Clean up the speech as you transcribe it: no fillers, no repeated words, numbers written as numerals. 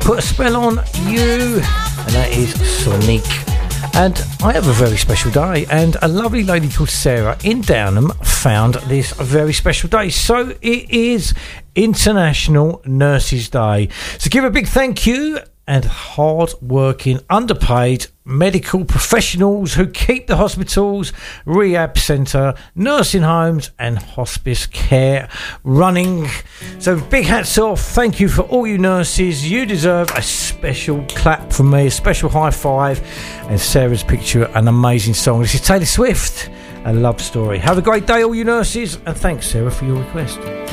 Put a Spell on You, and that is Sonic. And I have a very special day, and a lovely lady called Sarah in Downham found this very special day. So it is International Nurses Day. So give a big thank you and hard-working, underpaid medical professionals who keep the hospitals, rehab centre, nursing homes and hospice care running. So big hats off. Thank you for all you nurses. You deserve a special clap from me, a special high five. And Sarah's picture, an amazing song. This is Taylor Swift, A Love Story. Have a great day, all you nurses, and thanks, Sarah, for your request.